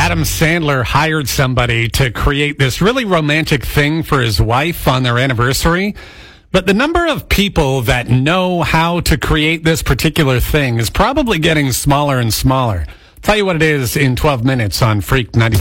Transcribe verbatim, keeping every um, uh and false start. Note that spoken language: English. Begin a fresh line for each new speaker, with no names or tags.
Adam Sandler hired somebody to create this really romantic thing for his wife on their anniversary. But the number of people that know how to create this particular thing is probably getting smaller and smaller. I'll tell you what it is in twelve minutes on Freak ninety-five.